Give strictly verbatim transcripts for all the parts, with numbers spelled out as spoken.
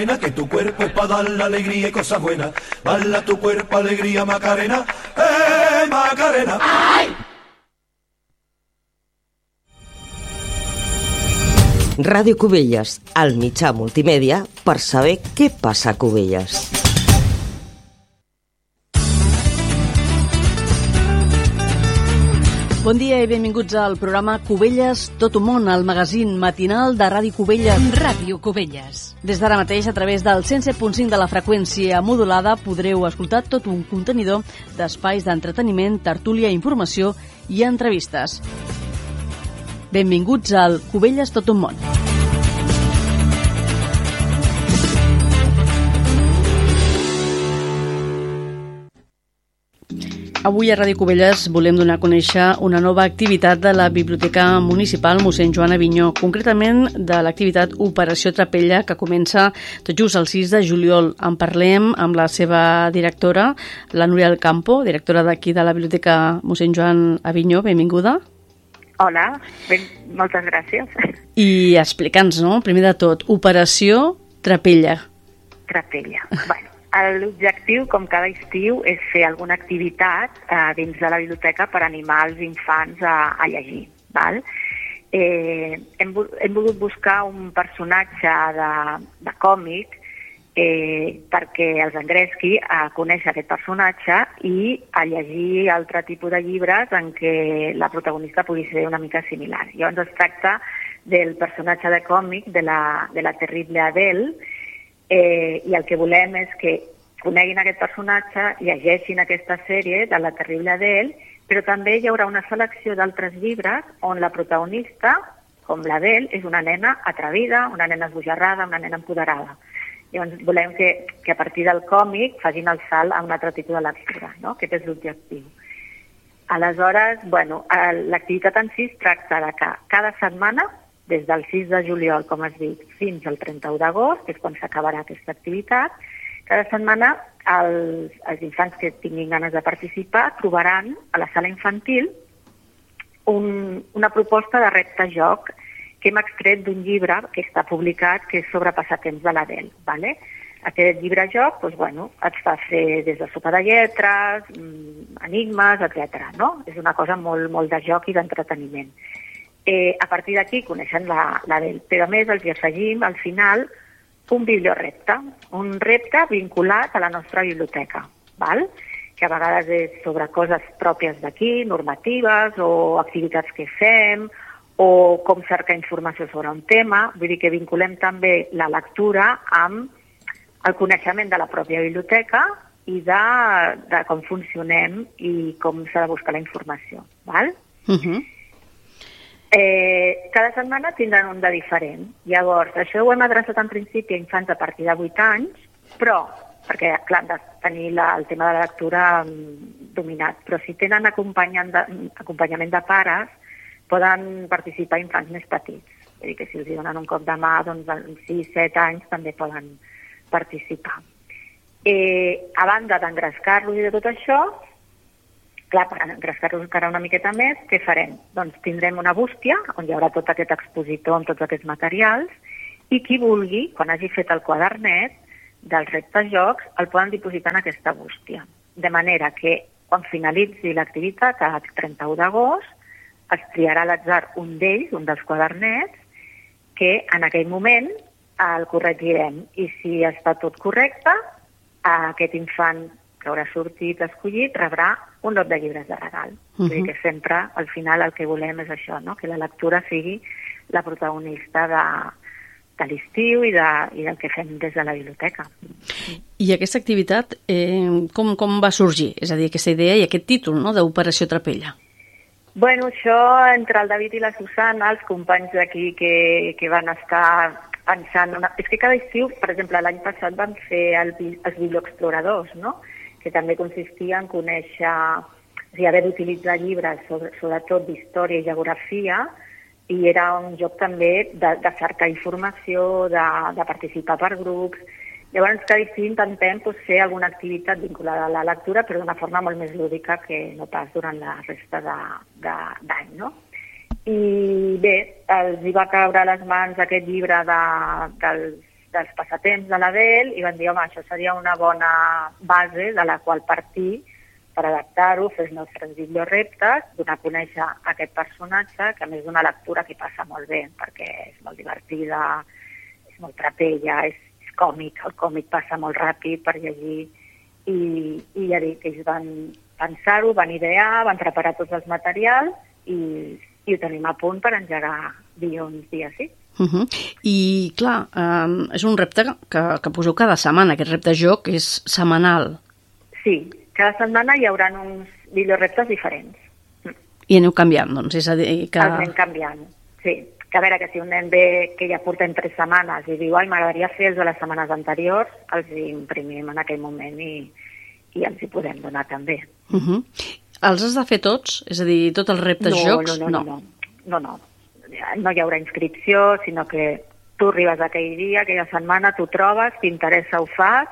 Que tu cuerpo es para dar la alegría y cosas buenas. Bala tu cuerpo, alegría, Macarena. ¡Eh, Macarena! ¡Ay! Ràdio Cubelles, el mitjà multimèdia per saber què passa a Cubelles. Bon dia i benvinguts al programa Cubelles Tot un món, el magazín matinal de Ràdio Cubelles. Ràdio Cubelles. Des d'ara mateix, a través del cent set punt cinc de la freqüència modulada, podreu escoltar tot un contenidor d'espais d'entreteniment, tertúlia, informació i entrevistes. Benvinguts al Cubelles Tot un món. Avui a Ràdio Cubelles volem donar a conèixer una nova activitat de la Biblioteca Municipal Mossèn Joan Avinyó, concretament de l'activitat Operació Trapella, que comença tot just el sis de juliol. En parlem amb la seva directora, la Núria del Campo, directora d'aquí de la Biblioteca Mossèn Joan Avinyó. Benvinguda. Hola, ben, moltes gràcies. I explica'ns, no?, primer de tot, Operació Trapella. Trapella, bueno. L'objectiu, com cada estiu, és fer alguna activitat eh, dins de la biblioteca per animar els infants a, a llegir. Val? Eh, hem, hem volgut buscar un personatge de, de còmic eh, perquè els engresqui a conèixer aquest personatge i a llegir altre tipus de llibres en què la protagonista pugui ser una mica similar. Llavors es tracta del personatge de còmic de la, de la terrible Adele. Eh, I el que volem és que coneguin aquest personatge, llegeixin aquesta sèrie de la terrible Adele, però també hi haurà una selecció d'altres llibres on la protagonista, com l'Adele, és una nena atrevida, una nena esbojarrada, una nena empoderada. Llavors volem que, que a partir del còmic facin el salt a un altre tipus de lectura, no? Aquest és l'objectiu. Aleshores, bueno, l'activitat en si es tracta de que cada setmana, des del sis de juliol, com has dit, fins al trenta-u d'agost, que és quan s'acabarà aquesta activitat, cada setmana els, els infants que tinguin ganes de participar trobaran a la sala infantil un, una proposta de repte-joc que hem extret d'un llibre que està publicat, que és sobre passatemps de l'Adele. Vale? Aquest llibre-joc doncs, bueno, et fa fer des de sopa de lletres, enigmes, etcètera. No? És una cosa molt, molt de joc i d'entreteniment. Eh, a partir d'aquí coneixen l'Adele, però a més els hi afegim al final un bibliorepte, un repte vinculat a la nostra biblioteca, val? Que a vegades és sobre coses pròpies d'aquí, normatives o activitats que fem o com cercar informació sobre un tema, vull dir que vinculem també la lectura amb el coneixement de la pròpia biblioteca i de, de com funcionem i com s'ha de buscar la informació, val? Uh-huh. Eh, cada setmana tindran un de diferent. Llavors, això ho hem adreçat en principi a infants a partir de vuit anys, però, perquè, clar, han de tenir la, el tema de la lectura um, dominat, però si tenen acompanyant de, acompanyament de pares, poden participar infants més petits. Vull dir que si els donen un cop de mà, doncs amb sis set anys també poden participar. Eh, a banda d'engrescar-los i de tot això, clar, per engrescar-los encara una miqueta més, què farem? Doncs tindrem una bústia on hi haurà tot aquest expositor amb tots aquests materials i qui vulgui, quan hagi fet el quadernet dels reptes jocs, el poden dipositar en aquesta bústia. De manera que quan finalitzi l'activitat, a trenta-u d'agost, es triarà a l'atzar un d'ells, un dels quadernets, que en aquell moment el corregirem. I si està tot correcte, aquest infant que haurà sortit escollit rebrà un lot de llibres de regal. Uh-huh. Vull dir que sempre, al final, el que volem és això, no? Que la lectura sigui la protagonista de, de l'estiu i, de, i del que fem des de la biblioteca. I aquesta activitat, eh, com, com va sorgir? És a dir, aquesta idea i aquest títol, no?, d'Operació Trapella. Bueno, això, entre el David i la Susana, els companys d'aquí que, que van estar pensant... Una... És que cada estiu, per exemple, l'any passat van fer el, els biblioexploradors, no?, que també consistia en conèixer, o sigui, haver d'utilitzar llibres, sobre, sobretot d'història i geografia, i era un joc també de, de cercar informació, de, de participar per grups. Llavors, cada estiu intentem pues, fer alguna activitat vinculada a la lectura, però d'una forma molt més lúdica que no pas durant la resta d'any, no? I bé, els hi va caure a les mans aquest llibre de, dels dels passatemps de l'Adele i van dir, home, això seria una bona base de la qual partir per adaptar-ho, fer els nostres biblioreptes, donar a conèixer aquest personatge, que a més d'una lectura que passa molt bé, perquè és molt divertida, és molt trapella, és, és còmic, el còmic passa molt ràpid per llegir, i, i ja dic, ells van pensar-ho, van idear, van preparar tots els materials i, i ho tenim a punt per engegar dilluns dia sis. Uh -huh. I, clar, um, és un repte que, que poseu cada setmana, aquest repte joc és setmanal. Sí, cada setmana hi haurà uns biblioreptes diferents. I aneu canviant, doncs, és a dir que... Els anem canviant, sí. Que a veure, que si un nen ve que ja portem tres setmanes i diu, ai, m'agradaria fer els de les setmanes anteriors, els imprimim en aquell moment i, i els hi podem donar també. Uh -huh. Els has de fer tots? És a dir, tots els reptes no, jocs? No, no, no, no, no, no. No hi haurà inscripció, sinó que tu arribes aquell dia, aquella setmana, t'ho trobes, t'interessa, ho fas,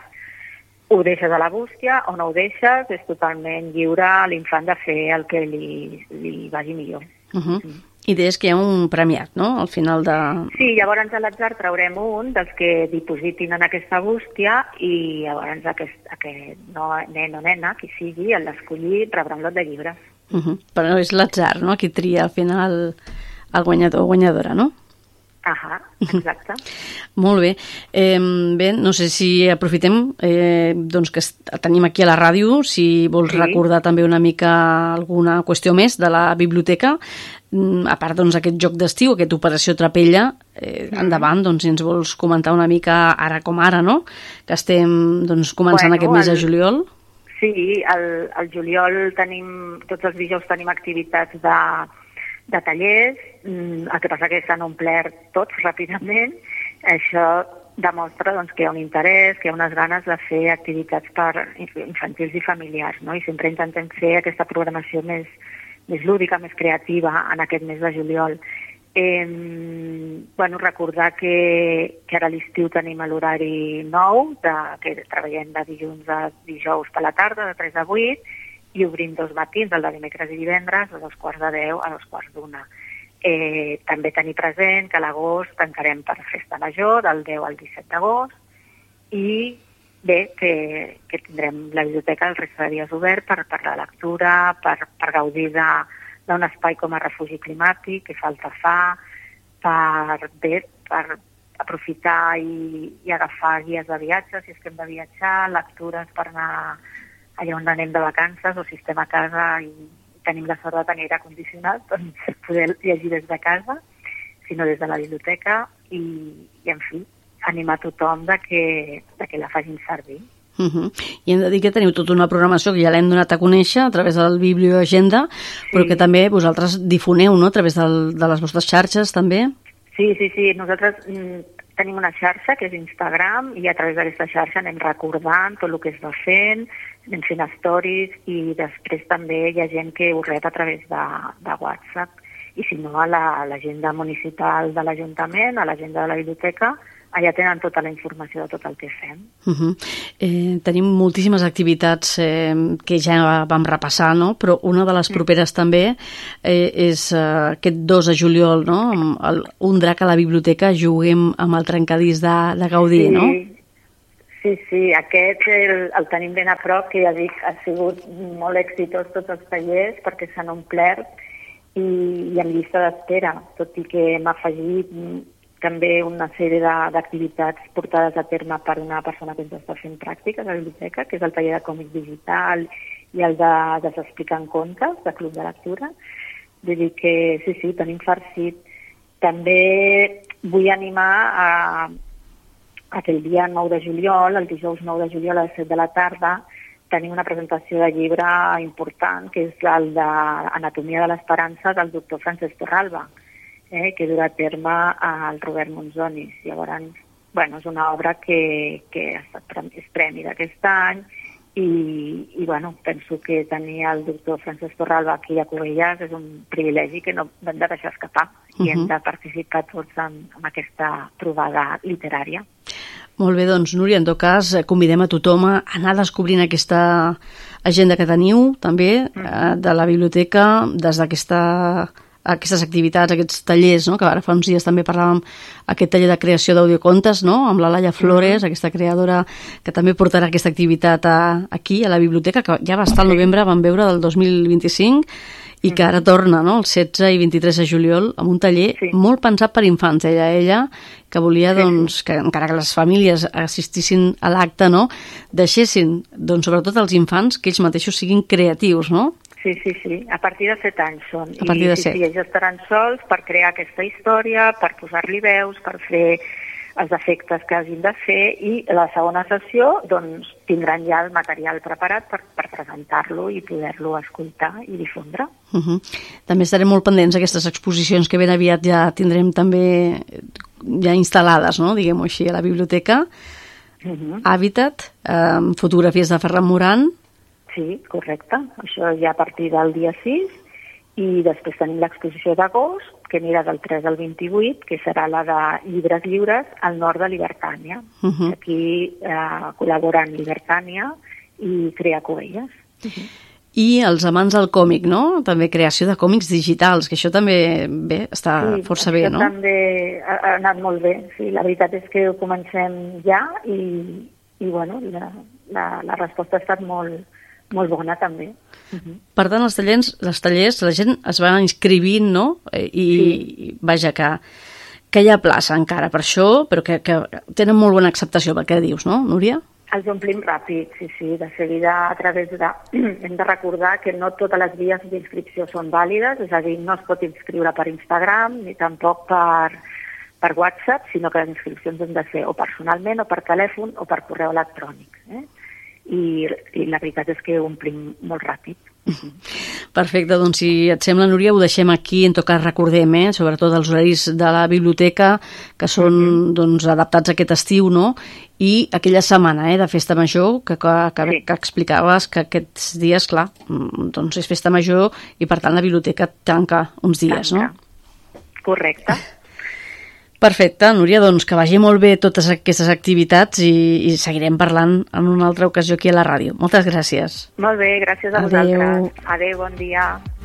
ho deixes a la bústia o no ho deixes, és totalment lliure a l'infant de fer el que li, li vagi millor. Uh -huh. Sí. I deies que hi ha un premiat, no?, al final de... Sí, llavors a l'atzar traurem un dels que dipositin en aquesta bústia i llavors aquest, aquest no, nen o nena, qui sigui, l'escollit, rebrà un lot de llibres. Uh -huh. Però és l'atzar, no?, qui tria al final el guanyador o guanyadora, no? Ahà, exacte. Molt bé. Eh, bé, no sé si aprofitem eh, doncs que tenim aquí a la ràdio, si vols sí. recordar també una mica alguna qüestió més de la biblioteca, a part doncs aquest joc d'estiu, aquesta operació Trapella, eh, mm. endavant, doncs si ens vols comentar una mica ara com ara, no?, que estem doncs començant bueno, aquest mes el... de juliol. Sí, el, el juliol tenim, tots els dijous tenim activitats de de tallers, el que passa que s'han omplert tots ràpidament. Això demostra doncs, que hi ha un interès, que hi ha unes ganes de fer activitats per infantils i familiars, no? I sempre intentem fer aquesta programació més, més lúdica, més creativa en aquest mes de juliol. Eh, bueno, recordar que, que ara a l'estiu tenim l'horari nou, de, que treballem de dilluns a dijous per la tarda, de tres a vuit, i obrim dos matins, el de dimecres i divendres, de dos quarts de deu a dos quarts d'una. Eh, també tenir present que a l'agost tancarem per Festa Major, del deu al disset d'agost, i bé, que, que tindrem la biblioteca el resta de dies obert per, per la lectura, per, per gaudir d'un espai com a refugi climàtic, que falta fa, per, bé, per aprofitar i, i agafar guies de viatge, si és que hem de viatjar, lectures per anar allà on anem de vacances o si estem a casa i tenim la sort de tenir aire condicionat, doncs poder llegir des de casa, sinó des de la biblioteca i, i en fi, animar tothom de que, de que la facin servir. Uh -huh. I hem de dir que teniu tota una programació que ja l'hem donat a conèixer a través del Biblioagenda, sí. però que també vosaltres difoneu, no?, a través del, de les vostres xarxes, també? Sí, sí, sí. Nosaltres mm, tenim una xarxa, que és Instagram, i a través d'aquesta xarxa anem recordant tot el que es va fent, anem fent stories, i després també hi ha gent que ho rep a través de, de WhatsApp. I si no, a l'agenda municipal de l'Ajuntament, a l'agenda de la biblioteca, allà tenen tota la informació de tot el que fem. Uh -huh. eh, tenim moltíssimes activitats eh, que ja vam repassar, no? Però una de les properes mm. també eh, és eh, aquest dos de juliol, no? Amb el, un drac a la biblioteca, juguem amb el trencadís de, de Gaudí, sí. no? Sí, sí, aquest el, el tenim ben a prop, que ja dic, ha sigut molt exitós tots els tallers perquè s'han omplert i, i amb llista d'espera, tot i que hem afegit també una sèrie d'activitats portades a terme per una persona que ens està fent pràctiques a la biblioteca, que és el taller de còmic digital i el de Desexplicant contes, de Club de Lectura. Vull dir que sí, sí, tenim farcit. També vull animar a, a que el dia nou de juliol, el dijous nou de juliol a les set de la tarda, tenim una presentació de llibre important, que és el d'Anatomia de l'Esperança del doctor Francesc Torralba, Eh, que durà a terme al Robert Monzonis. Llavors, bueno, és una obra que, que ha estat és premi d'aquest any i, i bueno, penso que tenir el doctor Francesc Torralba aquí a Cubelles és un privilegi que no hem de deixar escapar uh -huh. i hem de participar tots en, en aquesta trobada literària. Molt bé, doncs, Núria, en tot cas, convidem a tothom a anar descobrint aquesta agenda que teniu, també, uh -huh. eh, de la biblioteca, des d'aquesta aquestes activitats, aquests tallers, no? Que ara fa uns dies també parlàvem aquest taller de creació d'audiocontes, no? Amb la Laia Flores, mm-hmm. aquesta creadora que també portarà aquesta activitat a, aquí, a la biblioteca, que ja va estar al novembre, vam veure, del dos mil vint-i-cinc, i que ara torna, no?, el setze i vint-i-tres de juliol, amb un taller sí. molt pensat per infants, ella, ella, que volia, sí. doncs, que encara que les famílies assistissin a l'acte, no?, deixessin, doncs, sobretot els infants, que ells mateixos siguin creatius, no? Sí, sí, sí. A partir de set anys són. A partir de set. I sí, sí, ells estaran sols per crear aquesta història, per posar-li veus, per fer els efectes que hagin de fer, i la segona sessió, doncs, tindran ja el material preparat per, per presentar-lo i poder-lo escoltar i difondre. Uh -huh. També estarem molt pendents d'aquestes exposicions que ben aviat ja tindrem també ja instal·lades, no?, diguem-ho així, a la biblioteca. Uh -huh. Hàbitat, eh, fotografies de Ferran Moran. Sí, correcte. Això ja a partir del dia sis, i després tenim l'exposició d'agost, que anirà del tres al vint-i-vuit, que serà la de llibres lliures al nord de Libertània. Uh -huh. Aquí eh, col·laboren Libertània i Crea Cubelles. Uh -huh. I els amants del còmic, no? També creació de còmics digitals, que això també bé, està sí, força bé, no? Sí, també ha, ha anat molt bé. Sí, la veritat és que ho comencem ja i, i bueno, la, la, la resposta ha estat molt, molt bona també. Uh-huh. Per tant, els tallers, els tallers, la gent es va inscrivint, no? I, sí. i vaja, que, que hi ha plaça encara per això, però que, que tenen molt bona acceptació pel que dius, no, Núria? Els omplim ràpid, sí, sí, de seguida a través de... Hem de recordar que no totes les vies d'inscripció són vàlides, és a dir, no es pot inscriure per Instagram ni tampoc per, per WhatsApp, sinó que les inscripcions han de ser o personalment o per telèfon o per correu electrònic, eh? I, i la veritat és que ho omplim molt ràpid. Perfecte, doncs si et sembla, Núria, ho deixem aquí. En tot cas recordem, eh, sobretot els horaris de la biblioteca, que són mm-hmm. doncs, adaptats a aquest estiu, no? I aquella setmana eh, de festa major que, que, que, sí. que explicaves que aquests dies, clar, doncs és festa major i per tant la biblioteca tanca uns dies, tanca. No? Correcte. Perfecte, Núria, doncs que vagi molt bé totes aquestes activitats i, i seguirem parlant en una altra ocasió aquí a la ràdio. Moltes gràcies. Molt bé, gràcies a Adeu. vosaltres. Adéu, bon dia.